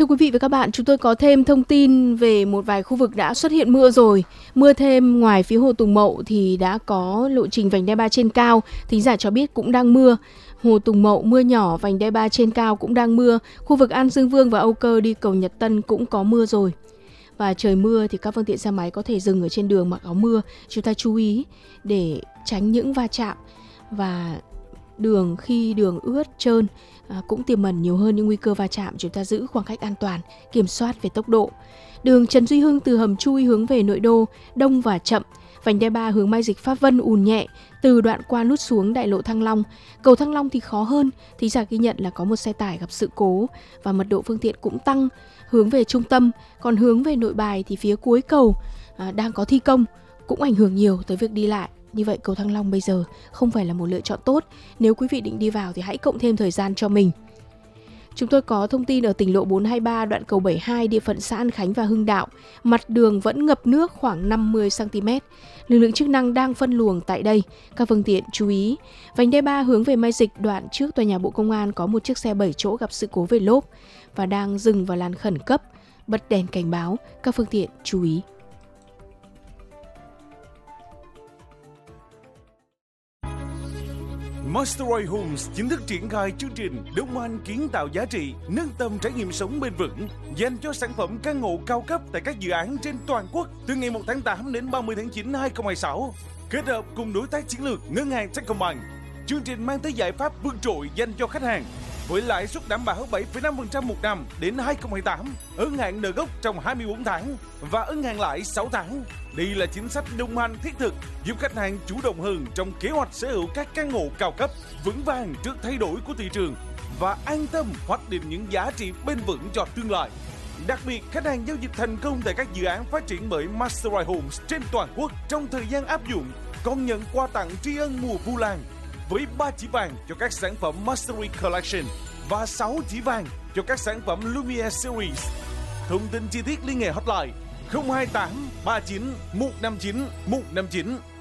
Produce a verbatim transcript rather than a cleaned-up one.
Thưa quý vị và các bạn, chúng tôi có thêm thông tin về một vài khu vực đã xuất hiện mưa rồi. Mưa thêm ngoài phía Hồ Tùng Mậu thì đã có lộ trình vành đai ba trên cao. Thính giả cho biết cũng đang mưa. Hồ Tùng Mậu mưa nhỏ, vành đai ba trên cao cũng đang mưa. Khu vực An Dương Vương và Âu Cơ đi cầu Nhật Tân cũng có mưa rồi. Và trời mưa thì các phương tiện xe máy có thể dừng ở trên đường mặc áo mưa. Chúng ta chú ý để tránh những va chạm. Và đường khi đường ướt, trơn à, cũng tiềm ẩn nhiều hơn những nguy cơ va chạm. Chúng ta giữ khoảng cách an toàn, kiểm soát về tốc độ. Đường Trần Duy Hưng từ Hầm Chui hướng về nội đô đông và chậm. Vành đai ba hướng Mai Dịch Pháp Vân ùn nhẹ từ đoạn qua nút xuống đại lộ Thăng Long. Cầu Thăng Long thì khó hơn. Thính giả ghi nhận là có một xe tải gặp sự cố và mật độ phương tiện cũng tăng hướng về trung tâm. Còn hướng về Nội Bài thì phía cuối cầu à, đang có thi công, cũng ảnh hưởng nhiều tới việc đi lại. Như vậy cầu Thăng Long bây giờ không phải là một lựa chọn tốt. Nếu quý vị định đi vào thì hãy cộng thêm thời gian cho mình. Chúng tôi có thông tin ở tỉnh lộ bốn hai ba đoạn cầu bảy mươi hai địa phận xã An Khánh và Hưng Đạo. Mặt đường vẫn ngập nước khoảng năm mươi xăng ti mét. Lực lượng chức năng đang phân luồng tại đây. Các phương tiện chú ý. Vành đai ba hướng về Mai Dịch đoạn trước tòa nhà Bộ Công an có một chiếc xe bảy chỗ gặp sự cố về lốp và đang dừng vào làn khẩn cấp. Bật đèn cảnh báo. Các phương tiện chú ý. Mastery Homes chính thức triển khai chương trình Đông Anh kiến tạo giá trị, nâng tầm trải nghiệm sống bền vững dành cho sản phẩm căn hộ cao cấp tại các dự án trên toàn quốc từ ngày một tháng tám đến ba mươi tháng chín năm hai nghìn không trăm hai mươi sáu. Kết hợp cùng đối tác chiến lược Ngân hàng Techcombank, chương trình mang tới giải pháp vượt trội dành cho khách hàng với lãi suất đảm bảo bảy phẩy năm phần trăm một năm đến hai nghìn không trăm hai mươi tám, ân hạn nợ gốc trong hai mươi bốn tháng và ân hạn lãi sáu tháng. Đây là chính sách đồng hành thiết thực giúp khách hàng chủ động hơn trong kế hoạch sở hữu các căn hộ cao cấp, vững vàng trước thay đổi của thị trường và an tâm hoạch định những giá trị bền vững cho tương lai. Đặc biệt, khách hàng giao dịch thành công tại các dự án phát triển bởi Mastery Homes trên toàn quốc trong thời gian áp dụng còn nhận quà tặng tri ân mùa Vu Lan với ba chỉ vàng cho các sản phẩm Mastery Collection và sáu chỉ vàng cho các sản phẩm Lumiere Series. Thông tin chi tiết liên hệ hotline không hai tám ba chín một năm chín một năm chín.